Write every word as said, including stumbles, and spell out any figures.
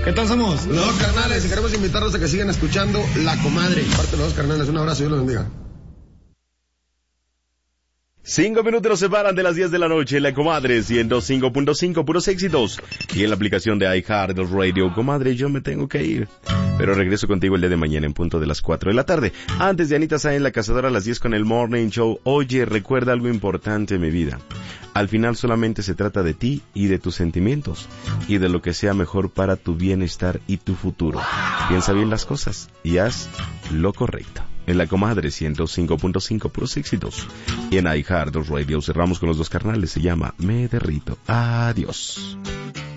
¿Qué tal somos? Los dos carnales, y queremos invitarlos a que sigan escuchando La Comadre. Parte de los dos carnales, un abrazo y Dios los bendiga. Cinco minutos nos separan de las diez de la noche. La Comadre ciento cinco punto cinco, puros éxitos. Y en la aplicación de iHeartRadio. Comadre, yo me tengo que ir, pero regreso contigo el día de mañana en punto de las cuatro de la tarde. Antes de Anita Sáenz, La Cazadora, a las diez con el Morning Show. Oye, recuerda algo importante en mi vida. Al final solamente se trata de ti y de tus sentimientos. Y de lo que sea mejor para tu bienestar y tu futuro. Piensa bien las cosas y haz lo correcto. En La Comadre ciento cinco punto cinco, puros éxitos. Y en iHeartRadio cerramos con los dos carnales. Se llama Me Derrito. Adiós.